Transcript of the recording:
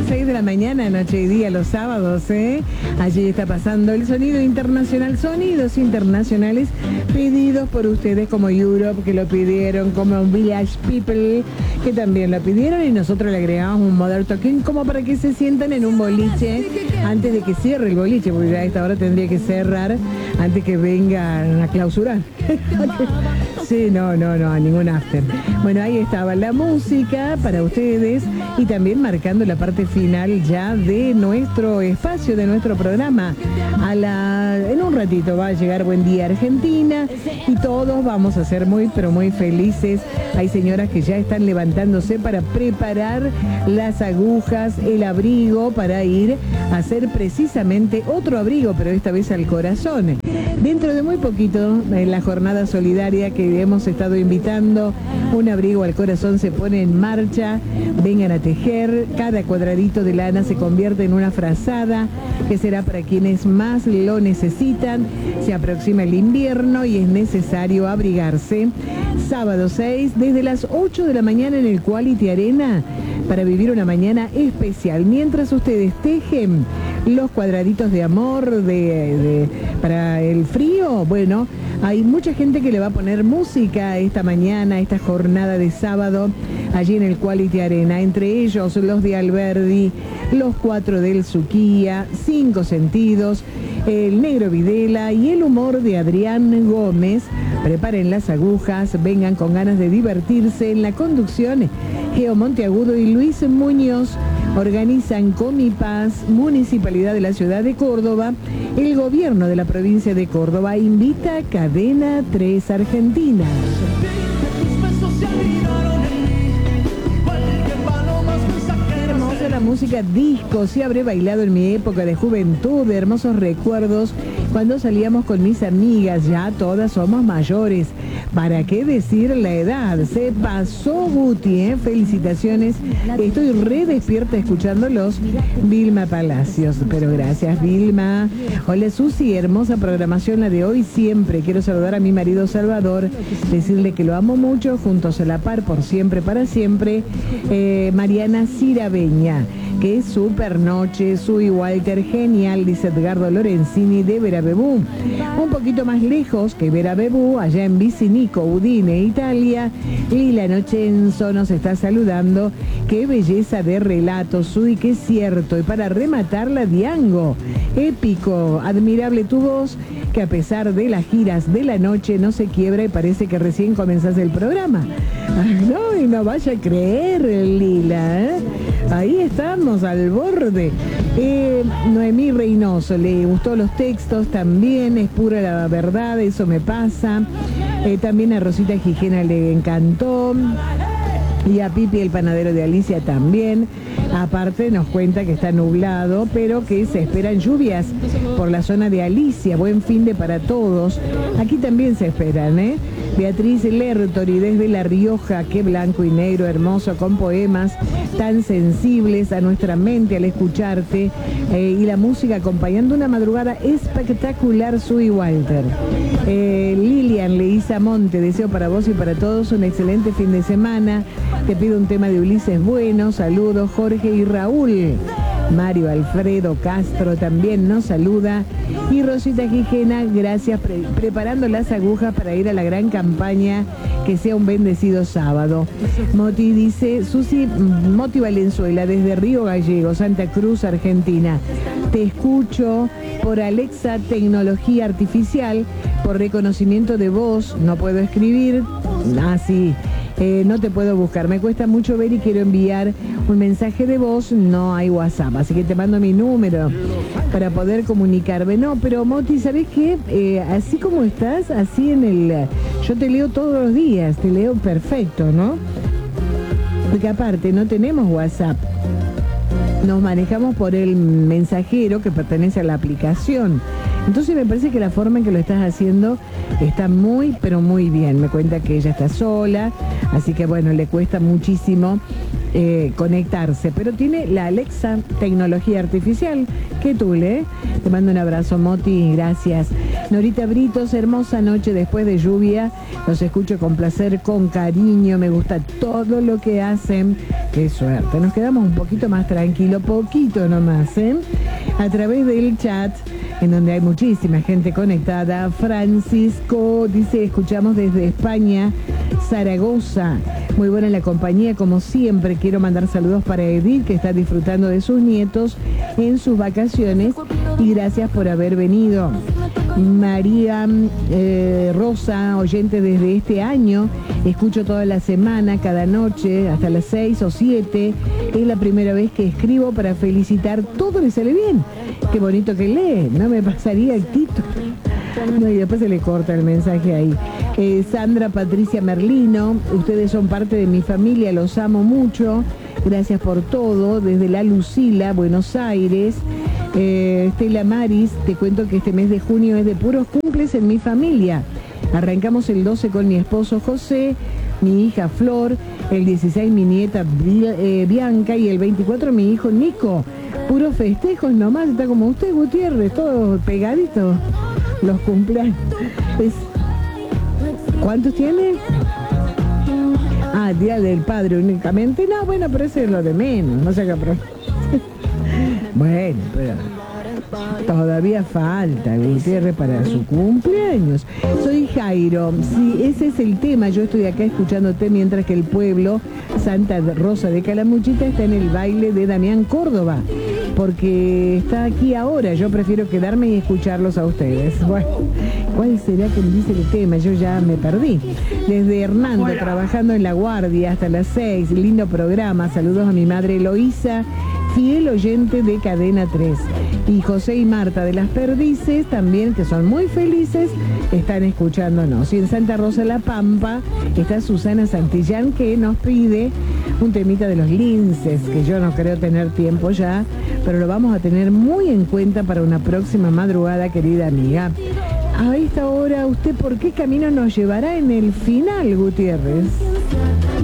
6 de la mañana, noche y día, los sábados, ¿eh? Allí está pasando el sonido internacional, sonidos internacionales pedidos por ustedes como Europe, que lo pidieron, como Village People, que también lo pidieron, y nosotros le agregamos un Modern Talking como para que se sientan en un boliche antes de que cierre el boliche, porque ya a esta hora tendría que cerrar antes que vengan a clausurar. Sí, no, a ningún after. Bueno, ahí estaba la música para ustedes y también marcando la parte final ya de nuestro espacio, de nuestro programa. En un ratito va a llegar Buen Día Argentina y todos vamos a ser muy, pero muy felices. Hay señoras que ya están levantándose para preparar las agujas, el abrigo, para ir a hacer precisamente otro abrigo, pero esta vez al corazón. Dentro de muy poquito, en la jornada solidaria que hemos estado invitando, un abrigo al corazón se pone en marcha. Vengan a tejer, cada cuadradito de lana se convierte en una frazada que será para quienes más lo necesitan. Se aproxima el invierno y es necesario abrigarse. Sábado 6, desde las 8 de la mañana en el Quality Arena, para vivir una mañana especial. Mientras ustedes tejen los cuadraditos de amor para el frío, bueno, hay mucha gente que le va a poner música esta mañana, esta jornada de sábado, allí en el Quality Arena. Entre ellos los de Alberdi, los 4 del Suquía, 5 Sentidos, el Negro Videla y el humor de Adrián Gómez. Preparen las agujas, vengan con ganas de divertirse. En la conducción, Geo Monteagudo y Luis Muñoz. Organizan Comipaz, Municipalidad de la Ciudad de Córdoba. El gobierno de la provincia de Córdoba invita a Cadena 3 Argentina. Hermosa la música disco, sí habré bailado en mi época de juventud, de hermosos recuerdos, cuando salíamos con mis amigas, ya todas somos mayores. ¿Para qué decir la edad? Se pasó Guti, ¿eh? Felicitaciones. Estoy re despierta escuchándolos. Vilma Palacios, pero gracias Vilma. Hola Susi, hermosa programación la de hoy siempre. Quiero saludar a mi marido Salvador, decirle que lo amo mucho, juntos a la par, por siempre, para siempre. Mariana Cirabeña, que es súper noche, Sui Walter, genial, dice Edgardo Lorenzini de Verabebú. Un poquito más lejos que Verabebú, allá en Vicinico, Udine, Italia, Lila Nochenzo nos está saludando. Qué belleza de relato, Sui, qué cierto. Y para rematarla, Diango, épico, admirable tu voz, que a pesar de las giras de la noche no se quiebra y parece que recién comenzás el programa. No, y no vaya a creer, Lila, ¿eh? Ahí estamos, al borde. Noemí Reynoso, le gustó los textos también, es pura la verdad, eso me pasa. También a Rosita Gijena le encantó. Y a Pipi, el panadero de Alicia, también. Aparte nos cuenta que está nublado, pero que se esperan lluvias por la zona de Alicia. Buen fin de para todos. Aquí también se esperan, ¿eh? Beatriz Lertori desde La Rioja, qué blanco y negro, hermoso, con poemas tan sensibles a nuestra mente al escucharte, y la música acompañando una madrugada espectacular, Sui Walter. Lilian Leisa Monte, deseo para vos y para todos un excelente fin de semana. Te pido un tema de Ulises Bueno, saludos Jorge y Raúl. Mario Alfredo Castro también nos saluda. Y Rosita Gijena, gracias, preparando las agujas para ir a la gran campaña. Que sea un bendecido sábado. Moti dice, Susi, Moti Valenzuela, desde Río Gallego, Santa Cruz, Argentina. Te escucho por Alexa Tecnología Artificial, por reconocimiento de voz, no puedo escribir. Sí. No te puedo buscar, me cuesta mucho ver y quiero enviar un mensaje de voz, no hay WhatsApp, así que te mando mi número para poder comunicarme. No, pero Moti, ¿sabés qué? Así como estás, así yo te leo todos los días, te leo perfecto, ¿no? Porque aparte no tenemos WhatsApp, nos manejamos por el mensajero que pertenece a la aplicación. Entonces me parece que la forma en que lo estás haciendo está muy, pero muy bien. Me cuenta que ella está sola, así que bueno, le cuesta muchísimo conectarse, pero tiene la Alexa, tecnología artificial. ¿Qué tule? Te mando un abrazo, Moti, gracias. Norita Britos, hermosa noche después de lluvia. Los escucho con placer, con cariño. Me gusta todo lo que hacen. Qué suerte. Nos quedamos un poquito más tranquilos, poquito nomás, ¿eh? A través del chat, en donde hay muchísima gente conectada. Francisco dice, escuchamos desde España, Zaragoza. Muy buena la compañía, como siempre. Quiero mandar saludos para Edith, que está disfrutando de sus nietos en sus vacaciones. Y gracias por haber venido. María Rosa, oyente desde este año. Escucho toda la semana, cada noche, hasta las 6 o 7. Es la primera vez que escribo para felicitar. Todo le sale bien. Qué bonito que lee. No me pasaría el título. No, y después se le corta el mensaje ahí. Sandra Patricia Merlino, ustedes son parte de mi familia, los amo mucho. Gracias por todo. Desde La Lucila, Buenos Aires. Estela Maris, te cuento que este mes de junio es de puros cumples en mi familia. Arrancamos el 12 con mi esposo José, mi hija Flor, el 16 mi nieta Bianca y el 24 mi hijo Nico. Puros festejos nomás, está como usted, Gutiérrez, todos pegaditos los cumpleaños. ¿Cuántos tiene? Ah, Día del Padre únicamente. No, bueno, pero eso es lo de menos, no sé qué problema. Bueno, pero todavía falta, Gutiérrez, para su cumpleaños. Soy Jairo. Sí, ese es el tema. Yo estoy acá escuchándote mientras que el pueblo Santa Rosa de Calamuchita está en el baile de Damián Córdoba, porque está aquí ahora. Yo prefiero quedarme y escucharlos a ustedes. Bueno, ¿cuál será que me dice el tema? Yo ya me perdí. Desde Hernando, trabajando en La Guardia hasta las 6. Lindo programa. Saludos a mi madre Eloísa, fiel oyente de Cadena 3. Y José y Marta de Las Perdices también, que son muy felices, están escuchándonos. Y en Santa Rosa La Pampa está Susana Santillán, que nos pide un temita de los Linces, que yo no creo tener tiempo ya, pero lo vamos a tener muy en cuenta para una próxima madrugada, querida amiga. A esta hora, ¿usted por qué camino nos llevará en el final, Gutiérrez?